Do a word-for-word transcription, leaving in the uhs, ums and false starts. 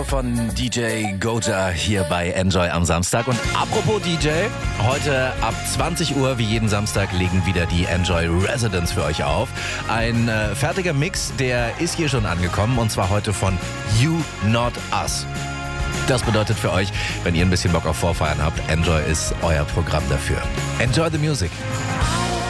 Von D J Goja hier bei Enjoy am Samstag. Und apropos D J, heute ab zwanzig Uhr wie jeden Samstag legen wieder die Enjoy Residents für euch auf. Ein äh, fertiger Mix, der ist hier schon angekommen, und zwar heute von You Not Us. Das bedeutet für euch, wenn ihr ein bisschen Bock auf Vorfeiern habt, Enjoy ist euer Programm dafür. Enjoy the music.